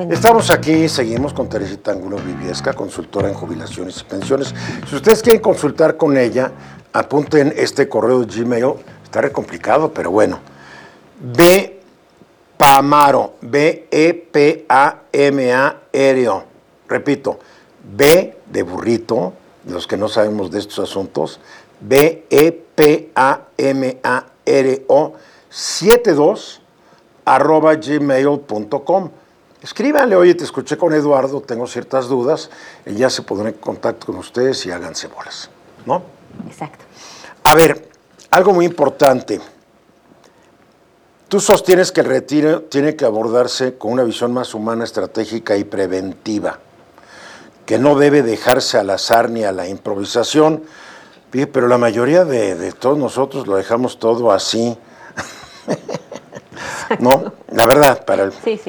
Estamos aquí, seguimos con Teresita Angulo Viviesca, consultora en jubilaciones y pensiones. Si ustedes quieren consultar con ella, apunten este correo de Gmail, está re complicado, pero bueno. Bpamaro, B-E-P-A-M-A-R-O. Repito, B de burrito, de los que no sabemos de estos asuntos, B-E-P-A-M-A-R-O 72@gmail.com. Escríbanle, oye, te escuché con Eduardo, tengo ciertas dudas, y ya se pondrá en contacto con ustedes y háganse bolas, ¿no? Exacto. A ver, algo muy importante. Tú sostienes que el retiro tiene que abordarse con una visión más humana, estratégica y preventiva, que no debe dejarse al azar ni a la improvisación, pero la mayoría de todos nosotros lo dejamos todo así, ¿no? La verdad, para el... Sí.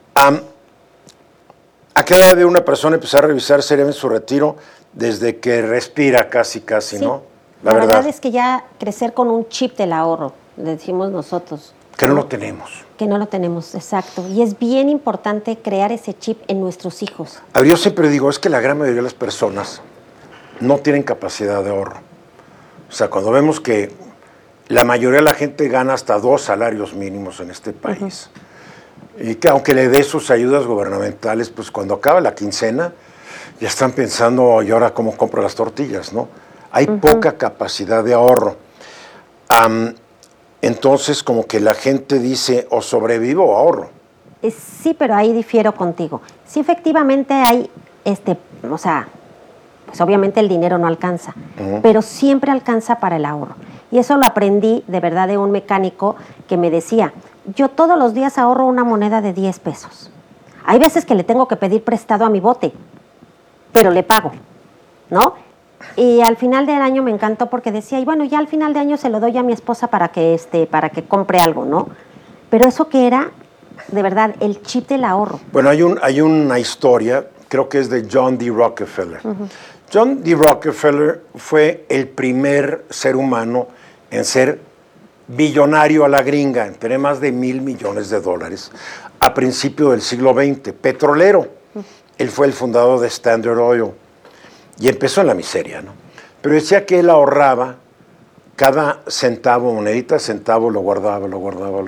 ¿A qué edad debe una persona empezar a revisar seriamente su retiro? Desde que respira casi, Sí. ¿no? La verdad es que ya crecer con un chip del ahorro, le decimos nosotros. Que no lo tenemos. Que no lo tenemos, exacto. Y es bien importante crear ese chip en nuestros hijos. A ver, yo siempre digo, es que la gran mayoría de las personas no tienen capacidad de ahorro. O sea, cuando vemos que la mayoría de la gente gana hasta 2 salarios mínimos en este país, y que aunque le dé sus ayudas gubernamentales, pues cuando acaba la quincena, ya están pensando, ¿y ahora cómo compro las tortillas, no? Hay poca capacidad de ahorro. Entonces, como que la gente dice, o sobrevivo o ahorro. Sí, pero ahí difiero contigo. Sí, efectivamente hay, o sea, pues obviamente el dinero no alcanza, pero siempre alcanza para el ahorro. Y eso lo aprendí de verdad de un mecánico que me decía, yo todos los días ahorro una moneda de 10 pesos. Hay veces que le tengo que pedir prestado a mi bote, pero le pago, ¿no? Y al final del año me encantó porque decía, y bueno, ya al final de año se lo doy a mi esposa para que compre algo, ¿no? Pero eso que era, de verdad, el chip del ahorro. Bueno, hay una historia, creo que es de John D. Rockefeller. John D. Rockefeller fue el primer ser humano en ser billonario a la gringa, en tener más de $1,000 millones a principios del siglo XX, petrolero. Él fue el fundador de Standard Oil y empezó en la miseria, ¿no? Pero decía que él ahorraba cada centavo, monedita de centavo, lo guardaba,